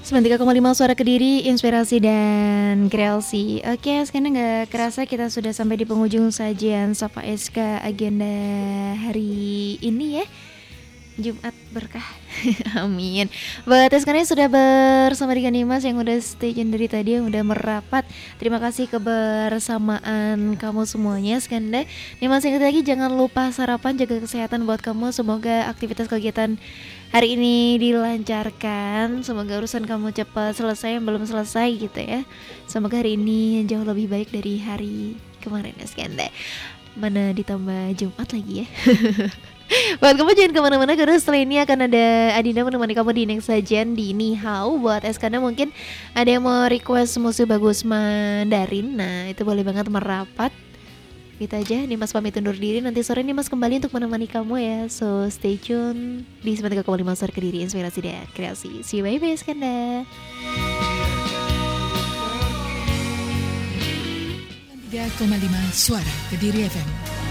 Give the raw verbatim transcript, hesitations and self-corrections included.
sembilan puluh tiga koma lima Suara Kediri, inspirasi dan kreasi. Oke, sekarang gak kerasa kita sudah sampai di penghujung sajian Sapa S K agenda hari ini ya, Jumat berkah. Amin. Buat sekarang sudah bersama dengan Nimas yang udah stay tune dari tadi, yang udah merapat. Terima kasih kebersamaan kamu semuanya. Skanda Nimas yang lagi, jangan lupa sarapan, jaga kesehatan buat kamu. Semoga aktivitas kegiatan hari ini dilancarkan. Semoga urusan kamu cepat selesai yang belum selesai gitu ya. Semoga hari ini jauh lebih baik dari hari kemarin ya Skanda. Mana ditambah Jumat lagi ya. Buat kamu jangan kemana-mana, karena setelah ini akan ada Adinda menemani kamu di next sajian di Ni Hao. Buat Eskana mungkin ada yang mau request musik bagus Mandarin, nah itu boleh banget merapat. Gitu aja, Nimas pamit undur diri. Nanti sore Nimas kembali untuk menemani kamu ya. So stay tune di sembilan puluh tiga koma lima Suara Kediri, inspirasi dan kreasi. See you, bye bye Eskanda. tiga koma lima Suara Kediri F M.